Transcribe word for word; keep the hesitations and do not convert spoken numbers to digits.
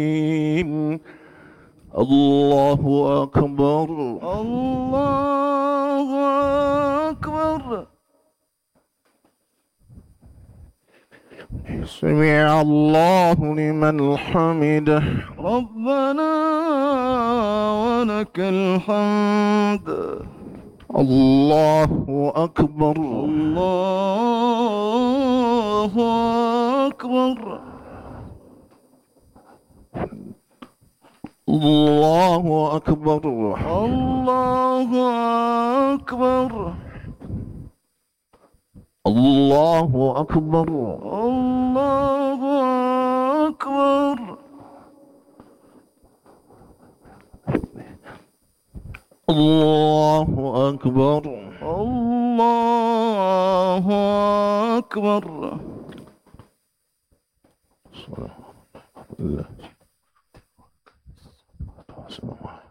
الله أكبر. الله أكبر. سمع الله لمن حمده. ربنا ولك الحمد. الله أكبر. الله أكبر. الله أكبر. الله أكبر. الله أكبر. الله أكبر. الله أكبر. الله أكبر. صلى الله عليه وسلم.